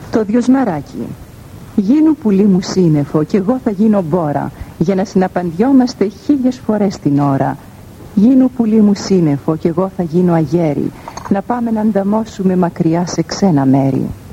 Το δυοσμαράκι. Γίνου πουλί μου σύννεφο κι εγώ θα γίνω μπόρα, για να συναπαντιόμαστε 1000 φορές την ώρα. Γίνου πουλί μου σύννεφο κι εγώ θα γίνω αγέρι, να πάμε να ανταμώσουμε μακριά σε ξένα μέρη.